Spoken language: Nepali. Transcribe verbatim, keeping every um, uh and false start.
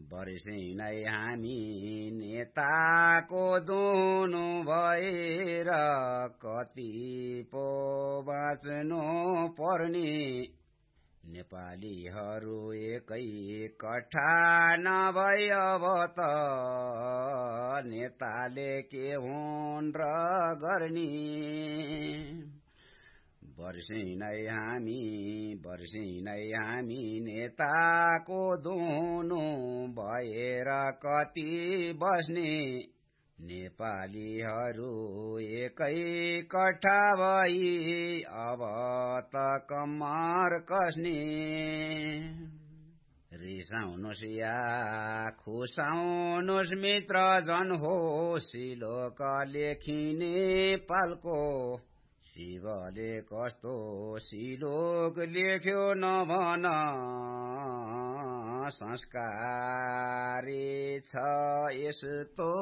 वर्षै नै हामी नेताको दुनु भएर कति पो बाँच्नु पर्ने नेपालीहरू एकै कट्ठा नभई अब त नेताले के हुन् र गर्ने वर्षै नै हामी वर्षै नै हामी नेताको दुनु भएर कति बस्ने नेपालीहरू एकै कट्ठा भई अब त कम्मर कसने रिसाउनुस् या खुसाउनुस् मित्र जन हो सिलोक लेखिने पालको शिवले कस्तो सिलोक लेख्यो नभन संस्कारी छ यस्तो